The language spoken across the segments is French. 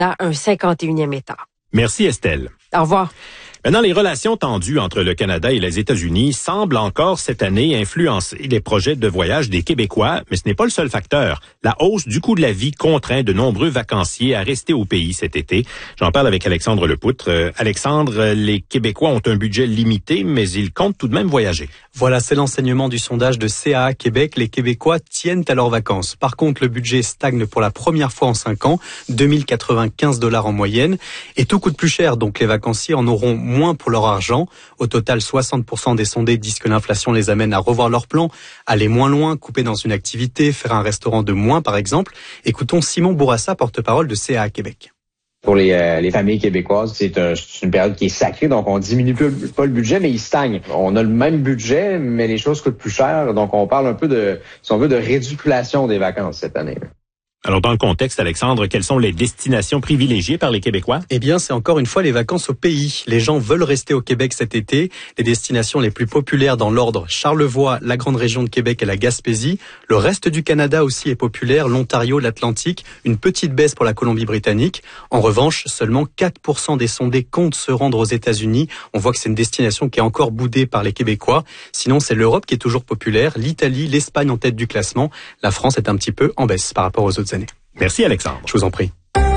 un 51e État. Merci Estelle. Au revoir. Maintenant, les relations tendues entre le Canada et les États-Unis semblent encore cette année influencer les projets de voyage des Québécois, mais ce n'est pas le seul facteur. La hausse du coût de la vie contraint de nombreux vacanciers à rester au pays cet été. J'en parle avec Alexandre Lepoutre. Alexandre, les Québécois ont un budget limité, mais ils comptent tout de même voyager. Voilà, c'est l'enseignement du sondage de CAA Québec. Les Québécois tiennent à leurs vacances. Par contre, le budget stagne pour la première fois en 5 ans, 2095 $ en moyenne. Et tout coûte plus cher, donc les vacanciers en auront moins pour leur argent. Au total, 60% des sondés disent que l'inflation les amène à revoir leur plan, aller moins loin, couper dans une activité, faire un restaurant de moins par exemple. Écoutons Simon Bourassa, porte-parole de CAA Québec. Pour les familles québécoises, c'est une période qui est sacrée, donc on diminue pas le budget, mais il stagne. On a le même budget, mais les choses coûtent plus cher, donc on parle un peu de, si on veut, de réduction des vacances cette année. Alors, dans le contexte, Alexandre, quelles sont les destinations privilégiées par les Québécois? Eh bien, c'est encore une fois les vacances au pays. Les gens veulent rester au Québec cet été. Les destinations les plus populaires dans l'ordre: Charlevoix, la grande région de Québec et la Gaspésie. Le reste du Canada aussi est populaire, l'Ontario, l'Atlantique. Une petite baisse pour la Colombie-Britannique. En revanche, seulement 4% des sondés comptent se rendre aux États-Unis. On voit que c'est une destination qui est encore boudée par les Québécois. Sinon, c'est l'Europe qui est toujours populaire, l'Italie, l'Espagne en tête du classement. La France est un petit peu en baisse par rapport aux autres années. Merci Alexandre. Je vous en prie.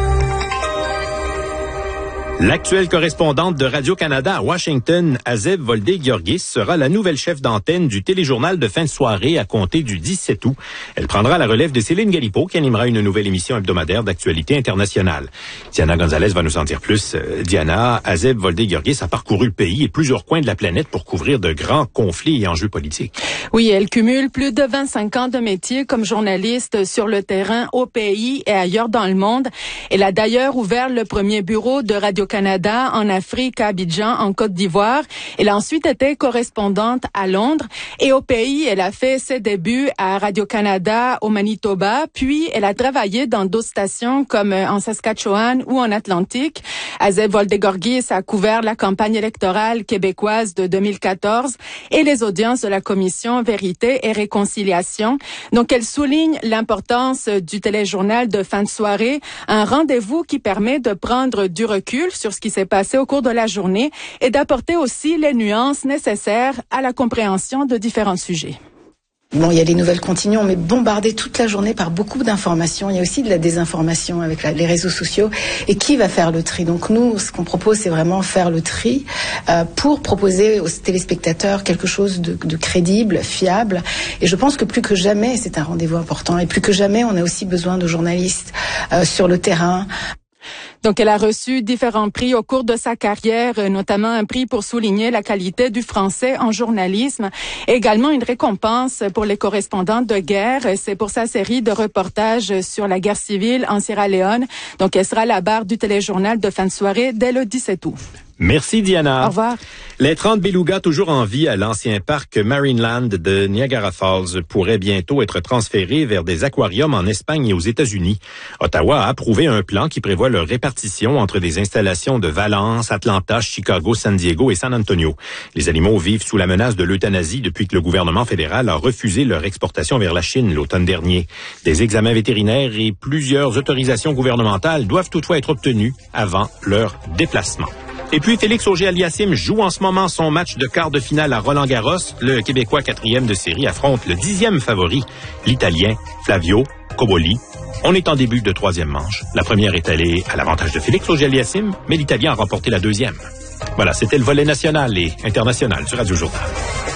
L'actuelle correspondante de Radio-Canada à Washington, Azeb Voldé-Georgis, sera la nouvelle chef d'antenne du téléjournal de fin de soirée à compter du 17 août. Elle prendra la relève de Céline Galipeau qui animera une nouvelle émission hebdomadaire d'actualité internationale. Diana Gonzalez va nous en dire plus. Diana, Azeb Voldé-Georgis a parcouru le pays et plusieurs coins de la planète pour couvrir de grands conflits et enjeux politiques. Oui, elle cumule plus de 25 ans de métier comme journaliste sur le terrain au pays et ailleurs dans le monde. Elle a d'ailleurs ouvert le premier bureau de Radio-Canada en Afrique, à Abidjan, en Côte d'Ivoire. Elle a ensuite été correspondante à Londres et au pays, elle a fait ses débuts à Radio-Canada au Manitoba, puis elle a travaillé dans d'autres stations comme en Saskatchewan ou en Atlantique. Azeb Voldé-Georgis a couvert la campagne électorale québécoise de 2014 et les audiences de la commission Vérité et Réconciliation. Donc, elle souligne l'importance du téléjournal de fin de soirée, un rendez-vous qui permet de prendre du recul sur ce qui s'est passé au cours de la journée et d'apporter aussi les nuances nécessaires à la compréhension de différents sujets. Bon, il y a les nouvelles continuent, on est bombardé toute la journée par beaucoup d'informations. Il y a aussi de la désinformation avec les réseaux sociaux. Et qui va faire le tri? Donc nous, ce qu'on propose, c'est vraiment faire le tri pour proposer aux téléspectateurs quelque chose de crédible, fiable. Et je pense que plus que jamais, c'est un rendez-vous important. Et plus que jamais, on a aussi besoin de journalistes sur le terrain. Donc, elle a reçu différents prix au cours de sa carrière, notamment un prix pour souligner la qualité du français en journalisme, et également une récompense pour les correspondants de guerre. C'est pour sa série de reportages sur la guerre civile en Sierra Leone. Donc, elle sera à la barre du téléjournal de fin de soirée dès le 17 août. Merci Diana. Au revoir. Les 30 belugas toujours en vie à l'ancien parc Marineland de Niagara Falls pourraient bientôt être transférés vers des aquariums en Espagne et aux États-Unis. Ottawa a approuvé un plan qui prévoit leur répartition entre des installations de Valence, Atlanta, Chicago, San Diego et San Antonio. Les animaux vivent sous la menace de l'euthanasie depuis que le gouvernement fédéral a refusé leur exportation vers la Chine l'automne dernier. Des examens vétérinaires et plusieurs autorisations gouvernementales doivent toutefois être obtenus avant leur déplacement. Et puis, Félix Auger-Aliassime joue en ce moment son match de quart de finale à Roland-Garros. Le Québécois 4e de série affronte le 10e favori, l'Italien Flavio Cobolli. On est en début de 3e manche. La première est allée à l'avantage de Félix Auger-Aliassime, mais l'Italien a remporté la 2e. Voilà, c'était le volet national et international du Radio Journal.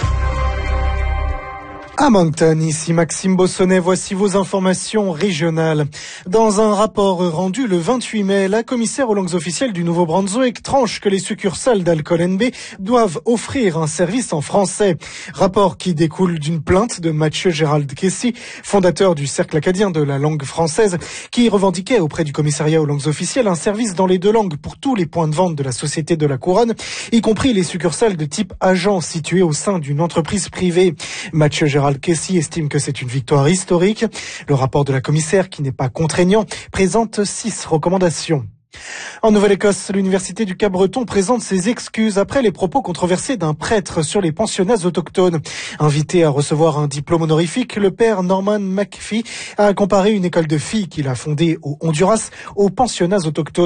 À Moncton, ici Maxime Bossonnet, voici vos informations régionales. Dans un rapport rendu le 28 mai, la commissaire aux langues officielles du Nouveau-Brunswick tranche que les succursales d'Alcool NB doivent offrir un service en français. Rapport qui découle d'une plainte de Mathieu Gérald Kessy, fondateur du Cercle acadien de la langue française, qui revendiquait auprès du commissariat aux langues officielles un service dans les 2 langues pour tous les points de vente de la Société de la Couronne, y compris les succursales de type agent situées au sein d'une entreprise privée. Mathieu Gérald Kessy estime que c'est une victoire historique. Le rapport de la commissaire, qui n'est pas contraignant, présente 6 recommandations. En Nouvelle-Écosse, l'université du Cap-Breton présente ses excuses après les propos controversés d'un prêtre sur les pensionnats autochtones. Invité à recevoir un diplôme honorifique, le père Norman McPhee a comparé une école de filles qu'il a fondée au Honduras aux pensionnats autochtones.